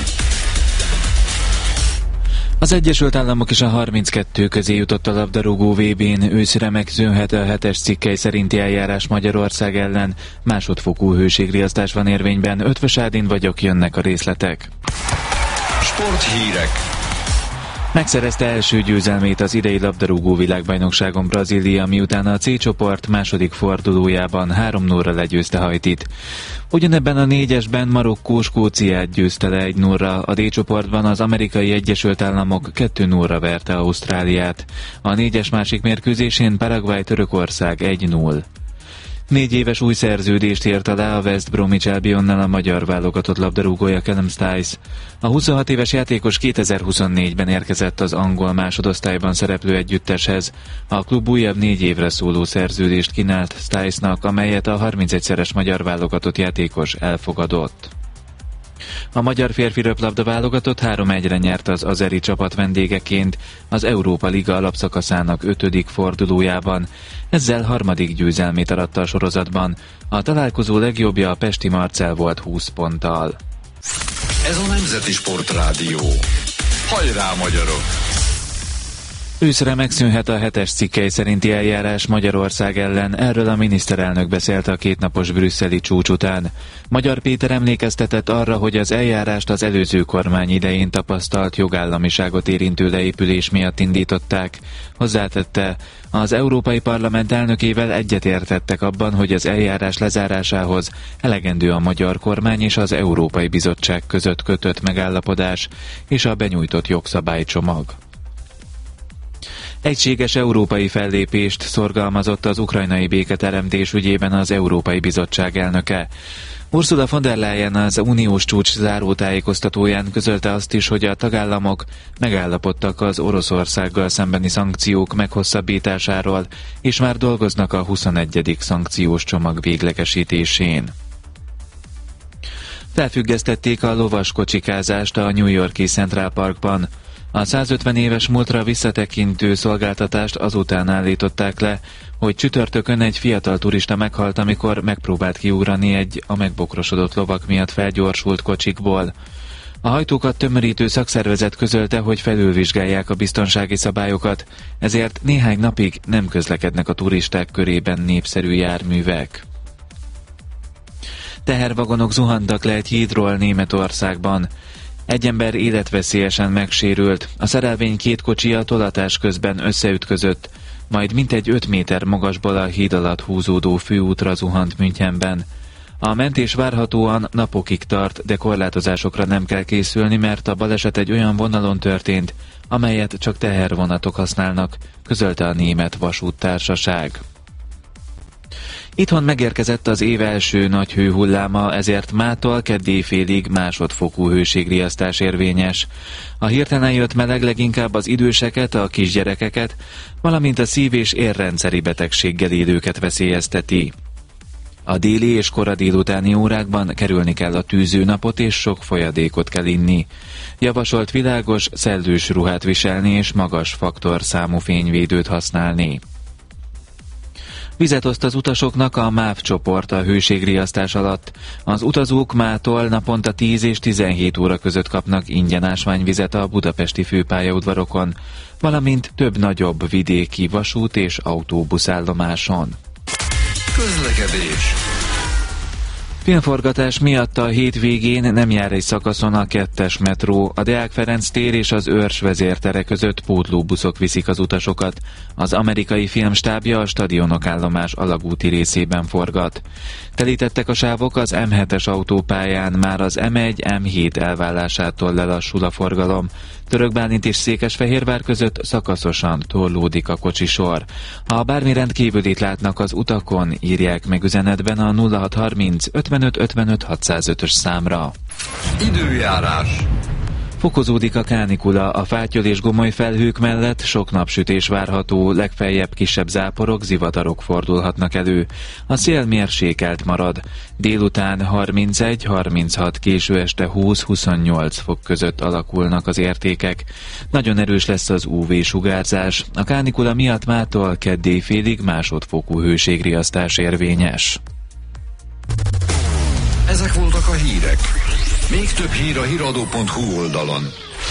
Az Egyesült Államok is a 32 közé jutott a labdarúgó VB-n, őszre megszűnhet a 7-es cikkely szerinti eljárás Magyarország ellen. Másodfokú hőségriasztás van érvényben, Ötvös Ádin vagyok, jönnek a részletek. Sporthírek. Megszerezte első győzelmét az idei labdarúgó világbajnokságon Brazília, miután a C csoport második fordulójában 3-0-ra legyőzte Haitit. Ugyanebben a 4-esben Marokkó Skóciát győzte le 1-0-ra, a D csoportban az Amerikai Egyesült Államok 2-0-ra verte Ausztráliát. A 4-es másik mérkőzésén Paraguay Törökország 1-0. 4 éves új szerződést írt alá a West Bromwich Albionnal a magyar válogatott labdarúgója Callum Stice. A 26 éves játékos 2024-ben érkezett az angol másodosztályban szereplő együtteshez. A klub újabb 4 évre szóló szerződést kínált Stice-nak, amelyet a 31-szeres magyar válogatott játékos elfogadott. A magyar férfi röplabda válogatott 3-1-re nyert az azeri csapat vendégeként az Európa Liga alapszakaszának 5. fordulójában. Ezzel 3. győzelmét aratta a sorozatban. A találkozó legjobbja a pesti Marcell volt 20 ponttal. Ez a Nemzeti Sportrádió. Hajrá, magyarok! Őszre megszűnhet a 7-es cikkely szerinti eljárás Magyarország ellen, erről a miniszterelnök beszélt a 2 napos brüsszeli csúcs után. Magyar Péter emlékeztetett arra, hogy az eljárást az előző kormány idején tapasztalt jogállamiságot érintő leépülés miatt indították. Hozzátette, az Európai Parlament elnökével egyetértettek abban, hogy az eljárás lezárásához elegendő a magyar kormány és az Európai Bizottság között kötött megállapodás és a benyújtott jogszabálycsomag. Egységes európai fellépést szorgalmazott az ukrajnai béketeremtés ügyében az Európai Bizottság elnöke. Ursula von der Leyen az uniós csúcs zárótájékoztatóján közölte azt is, hogy a tagállamok megállapodtak az Oroszországgal szembeni szankciók meghosszabbításáról, és már dolgoznak a 21. szankciós csomag véglegesítésén. Felfüggesztették a lovaskocsikázást a New York-i Central Parkban. A 150 éves múltra visszatekintő szolgáltatást azután állították le, hogy csütörtökön egy fiatal turista meghalt, amikor megpróbált kiugrani egy a megbokrosodott lovak miatt felgyorsult kocsikból. A hajtókat tömörítő szakszervezet közölte, hogy felülvizsgálják a biztonsági szabályokat, ezért néhány napig nem közlekednek a turisták körében népszerű járművek. Tehervagonok zuhantak le egy hídról Németországban. Egy ember életveszélyesen megsérült, a szerelvény 2 kocsija tolatás közben összeütközött, majd mintegy 5 méter magasból a híd alatt húzódó főútra zuhant Münchenben. A mentés várhatóan napokig tart, de korlátozásokra nem kell készülni, mert a baleset egy olyan vonalon történt, amelyet csak tehervonatok használnak, közölte a német vasúttársaság. Itthon megérkezett az év első nagy hőhulláma, ezért mától kedd éjfélig másodfokú hőségriasztás érvényes. A hirtelen jött meleg leginkább az időseket, a kisgyerekeket, valamint a szív- és érrendszeri betegséggel élőket veszélyezteti. A déli és kora délutáni órákban kerülni kell a tűzőnapot, és sok folyadékot kell inni. Javasolt világos, szellős ruhát viselni és magas faktorszámú fényvédőt használni. Vizet oszt az utasoknak a MÁV csoport a hőségriasztás alatt. Az utazók mától naponta 10 és 17 óra között kapnak ingyen ásványvizet a budapesti főpályaudvarokon, valamint több nagyobb vidéki vasút és autóbuszállomáson. Közlekedés. Filmforgatás miatt a hétvégén nem jár egy szakaszon a 2-es metró, a Deák Ferenc tér és az Őrs vezértere között pótlóbuszok viszik az utasokat. Az amerikai filmstábja a Stadionok állomás alagúti részében forgat. Telítettek a sávok az M7-es autópályán, már az M1, M7 elválásától lelassul a forgalom. Török Bálint és Székesfehérvár között szakaszosan torlódik a kocsisor. Ha bármi rendkívülit látnak az utakon, írják meg üzenetben a 0630 55 55 605-ös számra. Időjárás. Fokozódik a kánikula, a fátyol és gomoly felhők mellett sok napsütés várható, legfeljebb kisebb záporok, zivatarok fordulhatnak elő. A szél mérsékelt marad. Délután 31-36, késő este 20-28 fok között alakulnak az értékek. Nagyon erős lesz az UV-sugárzás. A kánikula miatt mától kedd éjfélig másodfokú hőségriasztás érvényes. Ezek voltak a hírek. Még több hír a hiradó.hu oldalon.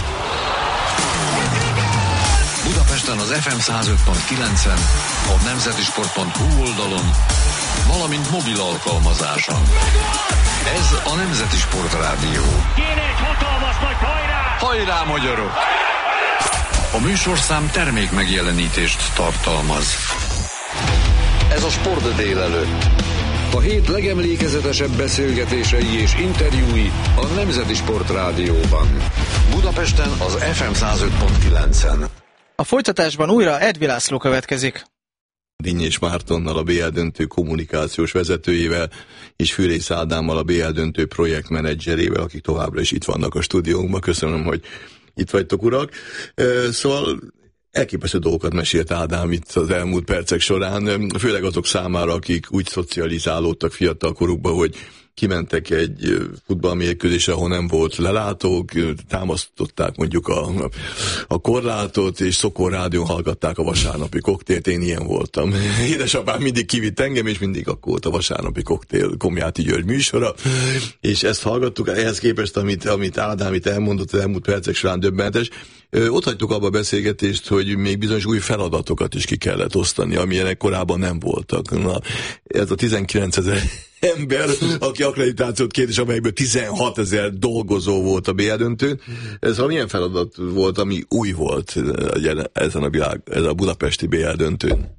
Budapesten az FM 105.9-en, a nemzetisport.hu oldalon, valamint mobil alkalmazáson. Ez a Nemzeti Sportrádió. Kéne egy hatalmas nagy hajrá! Hajrá, magyarok! A műsorszám termék megjelenítést tartalmaz. Ez a Sport délelőtt. A hét legemlékezetesebb beszélgetései és interjúi a Nemzeti Sportrádióban. Budapesten az FM 105.9-en. A folytatásban újra Edvi László következik. Dinnyés Mártonnal, a BL Döntő kommunikációs vezetőjével, és Fűrész Ádámmal, a BL Döntő projektmenedzserével, akik továbbra is itt vannak a stúdiónkban. Köszönöm, hogy itt vagytok, urak. Szóval elképesztő dolgokat mesélt Ádám itt az elmúlt percek során, főleg azok számára, akik úgy szocializálódtak fiatal korukban, hogy kimentek egy futballmérkőzésre, ahol nem volt lelátók, támasztották mondjuk a korlátot, és Szokor rádión hallgatták a vasárnapi koktélt. Én ilyen voltam. Édesapám mindig kivitt engem, és mindig akkor volt a vasárnapi koktél Komjáti György műsora, és ezt hallgattuk. Ehhez képest, amit Ádám itt elmondott az elmúlt percek során, döbbenetes. Ott hagytuk abba a beszélgetést, hogy még bizonyos új feladatokat is ki kellett osztani, amilyenek korábban nem voltak. Na, ez a 19 000 ember, aki akkreditációt kért, és amelyből 16 000 dolgozó volt a BL Döntőn. Ez milyen feladat volt, ami új volt ezen a budapesti BL Döntőn?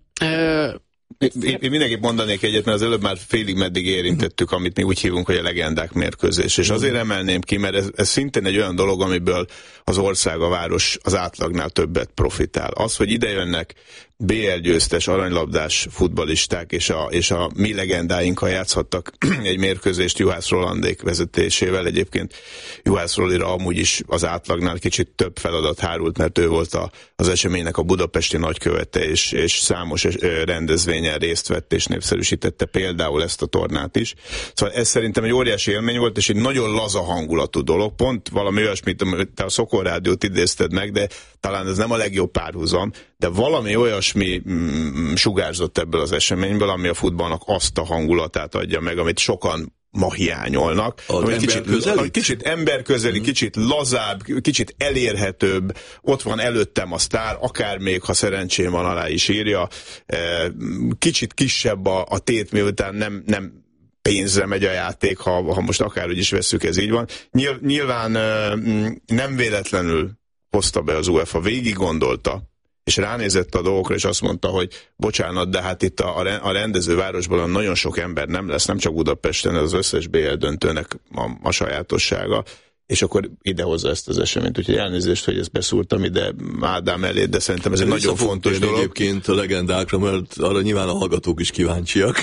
Én mindenképp mondanék egyet, mert az előbb már félig meddig érintettük, amit mi úgy hívunk, hogy a legendák mérkőzés. És azért emelném ki, mert ez szintén egy olyan dolog, amiből az ország, a város az átlagnál többet profitál. Az, hogy ide jönnek BL győztes, aranylabdás futballisták, és a mi legendáinkkal játszhattak egy mérkőzést Juhász Rolandék vezetésével. Egyébként Juhász Rolira amúgy is az átlagnál kicsit több feladat hárult, mert ő volt az eseménynek a budapesti nagykövete, és számos rendezvényen részt vett, és népszerűsítette például ezt a tornát is. Szóval ez szerintem egy óriási élmény volt, és egy nagyon laza hangulatú dolog. Pont valami olyasmit, te a Szokor rádiót idézted meg, de talán ez nem a legjobb párhuzam, de valami olyasmi sugárzott ebből az eseményből, ami a futballnak azt a hangulatát adja meg, amit sokan ma hiányolnak. Kicsit emberközeli, kicsit lazább, kicsit elérhetőbb, ott van előttem a sztár, akár még, ha szerencsém van, alá is írja. Kicsit kisebb a tét, miután nem pénzre megy a játék, ha most akárhogy is vesszük, ez így van. Nyilván nem véletlenül hozta be az UEFA, végig gondolta, és ránézett a dolgokra, és azt mondta, hogy bocsánat, de hát itt a rendezővárosban nagyon sok ember nem lesz, nem csak Budapesten, ez az összes BL döntőnek a sajátossága, és akkor idehozza ezt az eseményt. Úgyhogy elnézést, hogy ezt beszúrtam ide Ádám elé, de szerintem ez egy nagyon fontos dolog. Egyébként a legendákra, mert arra nyilván a hallgatók is kíváncsiak.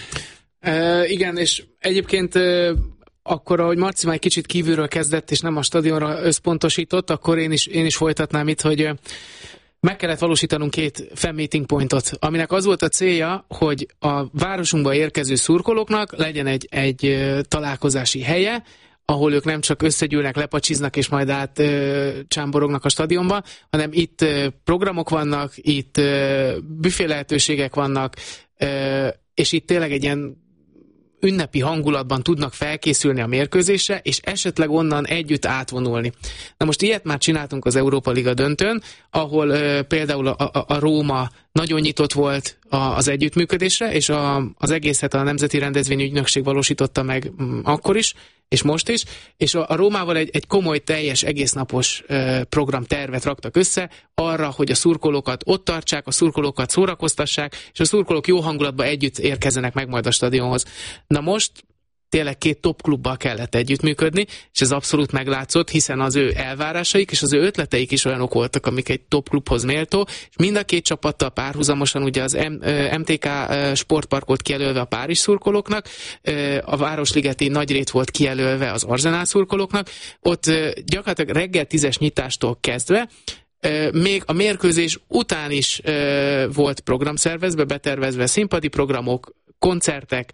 Igen, és egyébként akkor, ahogy Marci már egy kicsit kívülről kezdett, és nem a stadionra összpontosított, akkor én is folytatnám itt, hogy meg kellett valósítanunk 2 fan meeting pointot, aminek az volt a célja, hogy a városunkba érkező szurkolóknak legyen egy találkozási helye, ahol ők nem csak összegyűlnek, lepacsiznak, és majd csámborognak a stadionba, hanem itt programok vannak, itt büfé lehetőségek vannak, és itt tényleg egy ilyen ünnepi hangulatban tudnak felkészülni a mérkőzésre, és esetleg onnan együtt átvonulni. Na most ilyet már csináltunk az Európa Liga döntőn, ahol például a Róma nagyon nyitott volt az együttműködésre, és az egészet a Nemzeti Rendezvényügynökség valósította meg akkor is, és most is, és a Rómával egy komoly, teljes, egésznapos programtervet raktak össze arra, hogy a szurkolókat ott tartsák, a szurkolókat szórakoztassák, és a szurkolók jó hangulatban együtt érkezzenek meg majd a stadionhoz. Na most tényleg 2 top klubbal kellett együttműködni, és ez abszolút meglátszott, hiszen az ő elvárásaik és az ő ötleteik is olyanok voltak, amik egy top klubhoz méltó, és mind a 2 csapattal párhuzamosan ugye az MTK sportpark volt kijelölve a Párizs szurkolóknak, a Városligeti Nagyrét volt kijelölve az Arzenál szurkolóknak, ott gyakorlatilag reggel 10-es nyitástól kezdve még a mérkőzés után is volt program szervezve, betervezve színpadi programok, koncertek,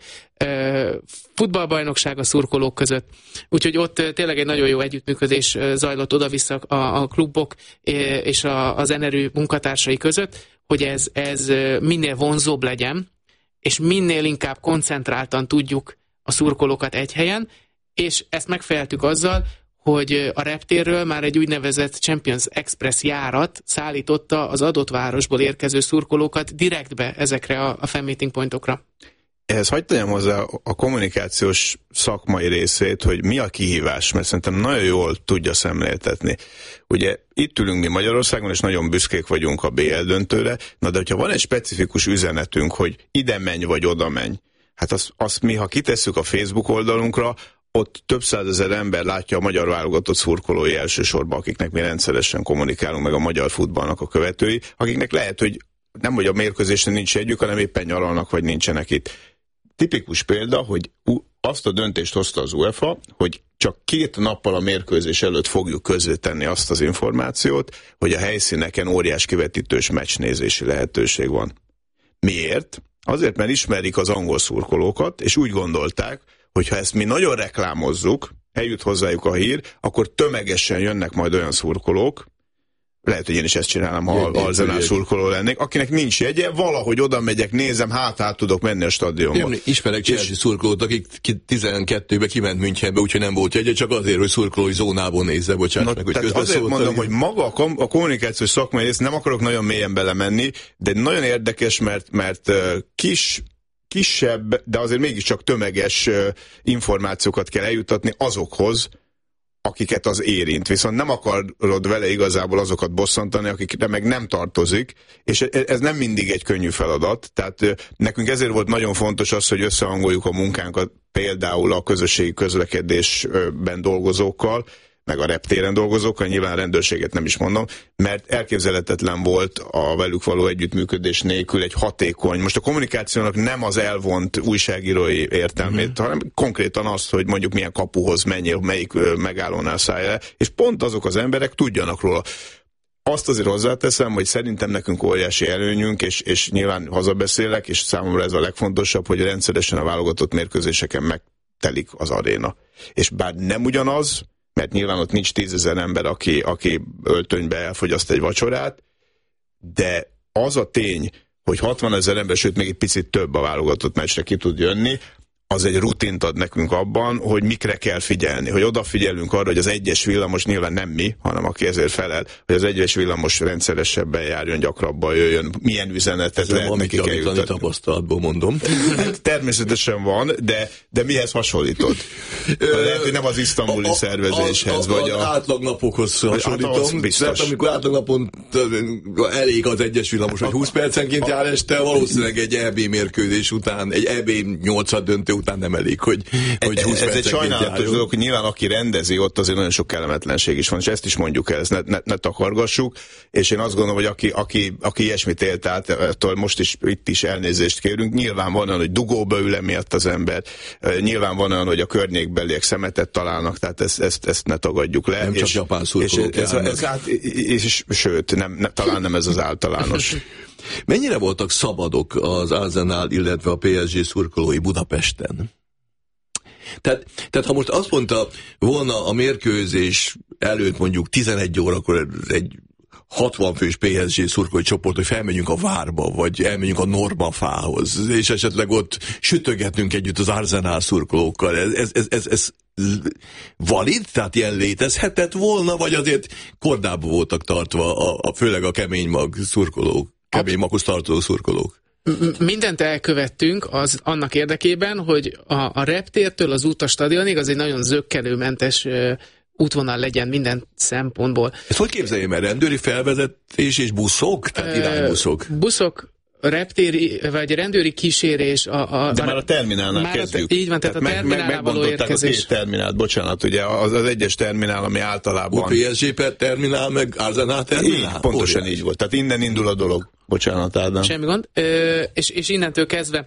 futballbajnokság a szurkolók között. Úgyhogy ott tényleg egy nagyon jó együttműködés zajlott oda-vissza a klubok és az NRÜ munkatársai között, hogy ez minél vonzóbb legyen, és minél inkább koncentráltan tudjuk a szurkolókat egy helyen, és ezt megfejeltük azzal, hogy a reptérről már egy úgynevezett Champions Express járat szállította az adott városból érkező szurkolókat direktbe ezekre a fan meeting pointokra. Ehhez hagyd tegyem hozzá a kommunikációs szakmai részét, hogy mi a kihívás, mert szerintem nagyon jól tudja szemléltetni. Ugye itt ülünk mi Magyarországon, és nagyon büszkék vagyunk a BL döntőre, na de hogyha van egy specifikus üzenetünk, hogy ide menj vagy oda menj, hát azt mi, ha kitesszük a Facebook oldalunkra, ott több százezer ember látja a magyar válogatott szurkolói elsősorban, akiknek mi rendszeresen kommunikálunk, meg a magyar futballnak a követői, akiknek lehet, hogy nem hogy a mérkőzésen nincs együk, hanem éppen nyaralnak, vagy nincsenek itt. Tipikus példa, hogy azt a döntést hozta az UEFA, hogy csak 2 nappal a mérkőzés előtt fogjuk közzétenni azt az információt, hogy a helyszíneken óriás kivetítős meccsnézési lehetőség van. Miért? Azért, mert ismerik az angol szurkolókat, és úgy gondolták, hogy ha ezt mi nagyon reklámozzuk, eljut hozzájuk a hír, akkor tömegesen jönnek majd olyan szurkolók, lehet, hogy én is ezt csinálom, ha Arsenal szurkoló lennék, akinek nincs jegye, valahogy oda megyek, nézem, hát tudok menni a stadionba. Én ismerek Chelsea szurkolót, akik 12-ben kiment Münchenbe, úgyhogy nem volt jegye, csak azért, hogy szurkolói zónából nézze, bocsánat meg, hogy közben azért mondom, hogy maga a kommunikációs szakmai rész, nem akarok nagyon mélyen belemenni, de nagyon érdekes, mert kisebb, de azért mégiscsak tömeges információkat kell eljuttatni azokhoz, akiket az érint. Viszont nem akarod vele igazából azokat bosszantani, akikre meg nem tartozik, és ez nem mindig egy könnyű feladat. Tehát nekünk ezért volt nagyon fontos az, hogy összehangoljuk a munkánkat például a közösségi közlekedésben dolgozókkal, meg a reptéren dolgozókkal, nyilván a rendőrséget nem is mondom, mert elképzelhetetlen volt a velük való együttműködés nélkül egy hatékony, most a kommunikációnak nem az elvont újságírói értelmét, hanem konkrétan azt, hogy mondjuk milyen kapuhoz menjél, melyik megállónál szállj le, és pont azok az emberek tudjanak róla. Azt azért hozzáteszem, hogy szerintem nekünk óriási előnyünk, és nyilván hazabeszélek, és számomra ez a legfontosabb, hogy rendszeresen a válogatott mérkőzéseken megtelik az aréna. És bár nem ugyanaz, mert nyilván ott nincs 10 000 ember, aki öltönybe elfogyaszt egy vacsorát, de az a tény, hogy 60 000 ember, sőt még egy picit több a válogatott meccsre ki tud jönni, az egy rutint ad nekünk abban, hogy mikre kell figyelni, hogy odafigyelünk arra, hogy az egyes villamos, nyilván nem mi, hanem aki ezért felel, hogy az egyes villamos rendszeresebben járjon, gyakrabban jöjjön, milyen üzenetet lehet nekik eljutani. Tapasztalatból mondom. Hát, természetesen van, de mihez hasonlítod? Lehet, hogy nem az isztambuli szervezéshez, vagy az átlagnapokhoz hasonlítom. Mert amikor átlagnapon elég az egyes villamos, hogy 20 percenként jár este, valószínűleg egy EB mérkőzés után, egy EB 8 döntő után nem elég, hogy 20 percenként ez egy sajnálatos dolog, hogy nyilván aki rendezi, ott azért nagyon sok kellemetlenség is van, és ezt is mondjuk el, ezt ne takargassuk, és én azt gondolom, hogy aki ilyesmit élt át, ettől most is itt is elnézést kérünk. Nyilván van olyan, hogy dugóba ül emiatt az ember, nyilván van olyan, hogy a környékbeliek szemetet találnak, tehát ezt ne tagadjuk le. Nem csak japán szurkolók és sőt, talán nem ez az általános. Mennyire voltak szabadok az Arsenal, illetve a PSG szurkolói Budapesten? Tehát ha most azt mondta volna a mérkőzés előtt mondjuk 11 órakor egy 60 fős PSG szurkolói csoport, hogy felmegyünk a Várba, vagy elmegyünk a Normafához, és esetleg ott sütögetünk együtt az Arsenal szurkolókkal. Ez valid? Tehát ilyen létezhetett volna, vagy azért kordába voltak tartva főleg a kemény mag szurkolók? Kemény maghoz tartozó szurkolók. Mindent elkövettünk annak érdekében, hogy a reptértől az út a stadionig az egy nagyon zökkenőmentes útvonal legyen minden szempontból. Ezt hogy képzeljem el? Rendőri felvezetés és buszok? Tehát iránybuszok? Buszok, reptéri, vagy rendőri kísérés. De már a terminálnál kezdjük. Így van, tehát a terminálnál való érkezés. A 2 terminált, bocsánat, ugye az egyes terminál, ami általában... PSG terminál, meg Arsenal terminál? Pontosan így volt. Tehát innen indul a dolog. Bocsánat, Ádám. Semmi gond. És innentől kezdve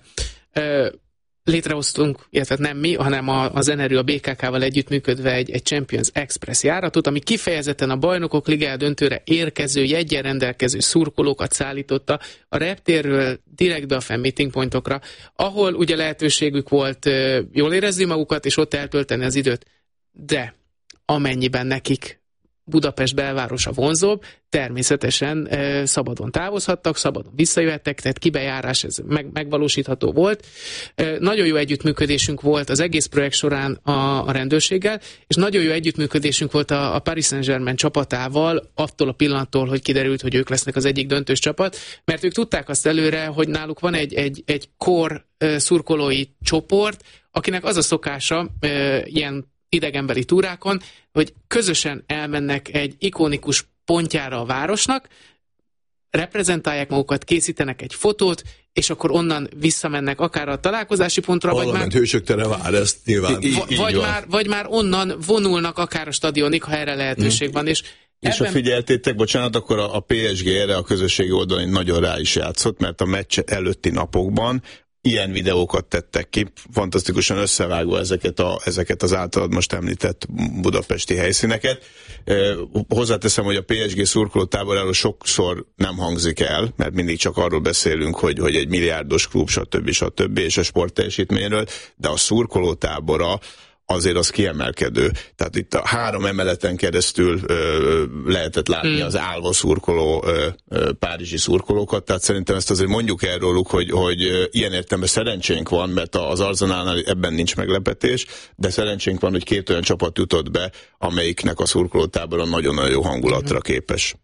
létrehoztunk, illetve nem mi, hanem a Zenerő a BKK-val együttműködve egy Champions Express járatot, ami kifejezetten a Bajnokok Ligája döntőre érkező, jeggyel rendelkező szurkolókat szállította a reptérről direktbe a fan meeting pointokra, ahol ugye lehetőségük volt jól érezni magukat, és ott eltölteni az időt. De amennyiben nekik Budapest belvárosa vonzóbb, természetesen szabadon távozhattak, szabadon visszajöhettek, tehát kibejárás ez megvalósítható volt. Nagyon jó együttműködésünk volt az egész projekt során a rendőrséggel, és nagyon jó együttműködésünk volt a Paris Saint-Germain csapatával, attól a pillanattól, hogy kiderült, hogy ők lesznek az egyik döntős csapat, mert ők tudták azt előre, hogy náluk van egy core szurkolói csoport, akinek az a szokása ilyen idegenbeli túrákon, hogy közösen elmennek egy ikonikus pontjára a városnak, reprezentálják magukat, készítenek egy fotót, és akkor onnan visszamennek akár a találkozási pontra, Parlament hősök tere vár, ezt nyilván. Vagy már onnan vonulnak akár a stadionig, ha erre lehetőség van, és És ha figyeltétek, bocsánat, akkor a PSG erre a közösségi oldalon nagyon rá is játszott, mert a meccs előtti napokban ilyen videókat tettek ki, fantasztikusan összevágva ezeket az általad most említett budapesti helyszíneket. Hozzáteszem, hogy a PSG szurkolótáboráról sokszor nem hangzik el, mert mindig csak arról beszélünk, hogy egy milliárdos klub, stb. És a sportteljesítményről, de a szurkolótábora azért az kiemelkedő. Tehát itt a 3 emeleten keresztül lehetett látni az állva szurkoló párizsi szurkolókat, tehát szerintem ezt azért mondjuk el róluk, hogy ilyen értelemben szerencsénk van, mert az Arsenalnál ebben nincs meglepetés, de szerencsénk van, hogy 2 olyan csapat jutott be, amelyiknek a szurkolótábora nagyon-nagyon jó hangulatra képes.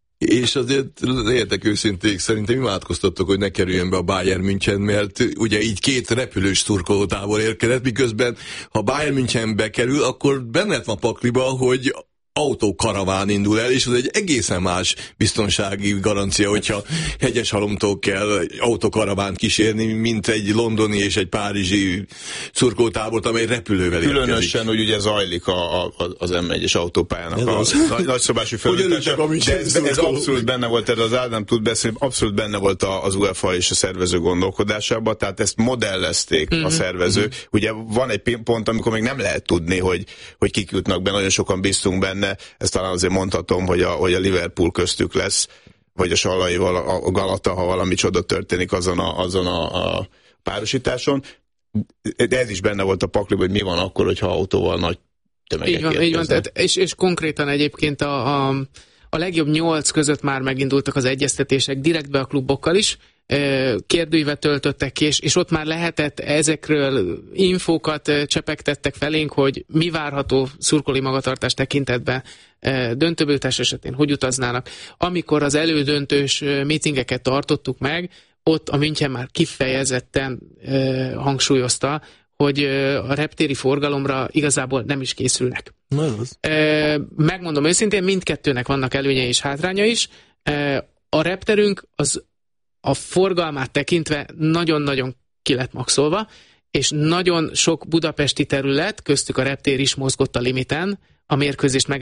És azért értek őszinték, szerintem imádkoztattok, hogy ne kerüljön be a Bayern München, mert ugye így 2 repülős szurkolótábor érkezett, miközben ha Bayern München bekerül, akkor benned van pakliba, hogy autókaraván indul el, és az egy egészen más biztonsági garancia, hogyha Hegyeshalomtól kell autókaravánt kísérni, mint egy londoni és egy párizsi szurkolótábort, amely repülővel érkezik. Különösen, hogy ugye zajlik az M1-es autópályának a nagyszabású felújítása, de ez abszolút benne volt, erre az Ádám tud beszélni, abszolút benne volt az UEFA és a szervező gondolkodásában, tehát ezt modellezték a szervezők. Ugye van egy pont, amikor még nem lehet tudni, hogy kik jutnak be, nagyon sokan bíztunk benne. Ezt talán azért mondhatom, hogy a Liverpool köztük lesz, vagy a Sallaival a Galata, ha valami csoda történik azon a párosításon. De ez is benne volt a pakliban, hogy mi van akkor, hogyha autóval nagy tömegek érkeznek. Így van, tehát, és konkrétan egyébként a legjobb 8 között már megindultak az egyeztetések direktbe a klubokkal is, kérdőívet töltöttek ki, és ott már lehetett ezekről infókat csepegtettek felénk, hogy mi várható szurkolói magatartás tekintetben döntőbejutás esetén, hogy utaznának. Amikor az elődöntős meetingeket tartottuk meg, ott a München már kifejezetten hangsúlyozta, hogy a reptéri forgalomra igazából nem is készülnek. Megmondom őszintén, mindkettőnek vannak előnye és hátránya is. A repterünk az a forgalmát tekintve nagyon-nagyon ki lett maxolva, és nagyon sok budapesti terület, köztük a reptér is mozgott a limiten, a mérkőzést